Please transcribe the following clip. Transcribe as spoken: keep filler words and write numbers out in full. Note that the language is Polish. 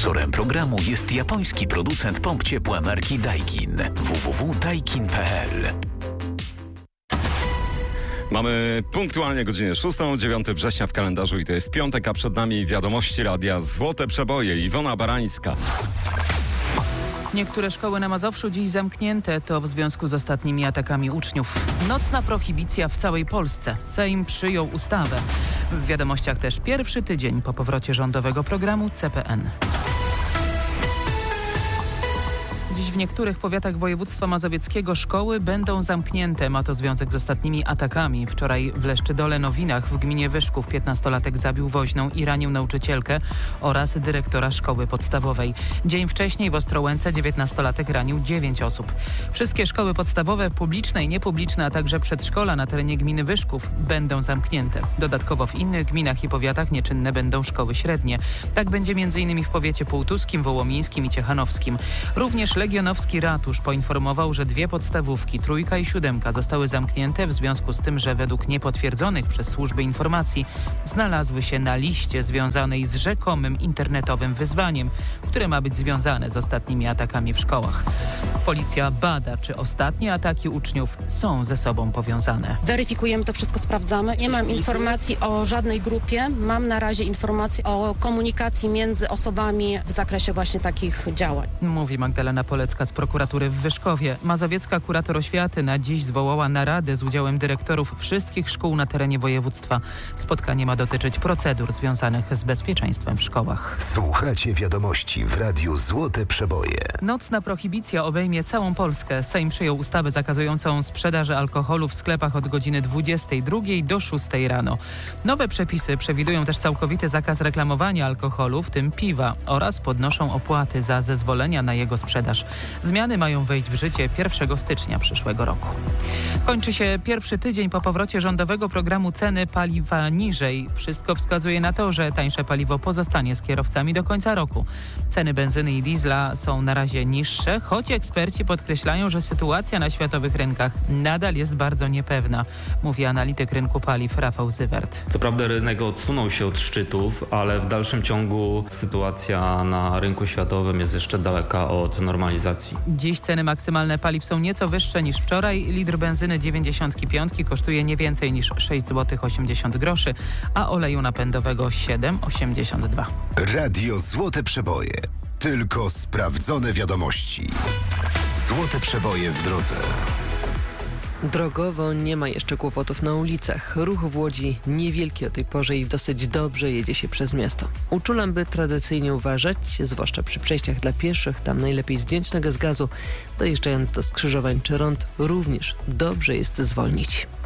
Sponsorem programu jest japoński producent pomp ciepła marki Daikin. w w w kropka daikin kropka p l. Mamy punktualnie godzinę szóstą, dziewiątego września w kalendarzu i to jest piątek, a przed nami wiadomości radia Złote Przeboje. Iwona Barańska. Niektóre szkoły na Mazowszu dziś zamknięte, to w związku z ostatnimi atakami uczniów. Nocna prohibicja w całej Polsce. Sejm przyjął ustawę. W wiadomościach też pierwszy tydzień po powrocie rządowego programu C P N. Dziś w niektórych powiatach województwa mazowieckiego szkoły będą zamknięte. Ma to związek z ostatnimi atakami. Wczoraj w Leszczydole Nowinach w gminie Wyszków piętnastolatek zabił woźną i ranił nauczycielkę oraz dyrektora szkoły podstawowej. Dzień wcześniej w Ostrołęce dziewiętnastolatek ranił dziewięć osób. Wszystkie szkoły podstawowe, publiczne i niepubliczne, a także przedszkola na terenie gminy Wyszków będą zamknięte. Dodatkowo w innych gminach i powiatach nieczynne będą szkoły średnie. Tak będzie m.in. w powiecie półtuskim, wołomińskim i ciechanowskim. Również Legionowski Ratusz poinformował, że dwie podstawówki, trójka i siódemka, zostały zamknięte w związku z tym, że według niepotwierdzonych przez służby informacji znalazły się na liście związanej z rzekomym internetowym wyzwaniem, które ma być związane z ostatnimi atakami w szkołach. Policja bada, czy ostatnie ataki uczniów są ze sobą powiązane. Weryfikujemy to wszystko, sprawdzamy. Nie mam informacji o żadnej grupie. Mam na razie informacje o komunikacji między osobami w zakresie właśnie takich działań. Mówi Magdalena Polecka z prokuratury w Wyszkowie. Mazowiecka kurator oświaty na dziś zwołała naradę z udziałem dyrektorów wszystkich szkół na terenie województwa. Spotkanie ma dotyczyć procedur związanych z bezpieczeństwem w szkołach. Słuchacie wiadomości w radiu Złote Przeboje. Nocna prohibicja obejmie całą Polskę. Sejm przyjął ustawę zakazującą sprzedaży alkoholu w sklepach od godziny dwudziestej drugiej do szóstej rano. Nowe przepisy przewidują też całkowity zakaz reklamowania alkoholu, w tym piwa, oraz podnoszą opłaty za zezwolenia na jego sprzedaż. Zmiany mają wejść w życie pierwszego stycznia przyszłego roku. Kończy się pierwszy tydzień po powrocie rządowego programu ceny paliwa niżej. Wszystko wskazuje na to, że tańsze paliwo pozostanie z kierowcami do końca roku. Ceny benzyny i diesla są na razie niższe, choć eksperci podkreślają, że sytuacja na światowych rynkach nadal jest bardzo niepewna, mówi analityk rynku paliw Rafał Zywert. Co prawda rynek odsunął się od szczytów, ale w dalszym ciągu sytuacja na rynku światowym jest jeszcze daleka od normalizacji. Dziś ceny maksymalne paliw są nieco wyższe niż wczoraj. Litr benzyny dziewięćdziesiąt pięć kosztuje nie więcej niż sześć złotych osiemdziesiąt groszy, a oleju napędowego siedem osiemdziesiąt dwa. Radio Złote Przeboje. Tylko sprawdzone wiadomości. Złote Przeboje w drodze. Drogowo nie ma jeszcze kłopotów na ulicach. Ruch w Łodzi niewielki o tej porze i dosyć dobrze jedzie się przez miasto. Uczulam, by tradycyjnie uważać, zwłaszcza przy przejściach dla pieszych. Tam najlepiej zdjąć nogę z gazu. Dojeżdżając do skrzyżowań czy rond również dobrze jest zwolnić.